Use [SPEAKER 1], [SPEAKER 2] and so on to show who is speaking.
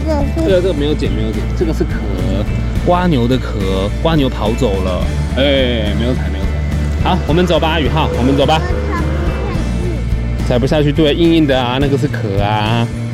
[SPEAKER 1] 这个没有剪，这个是壳，蜗牛的壳，蜗牛跑走了。哎，没有踩。好，我们走吧，宇浩，我们走吧。踩不下去，对，硬硬的啊，那个是壳啊。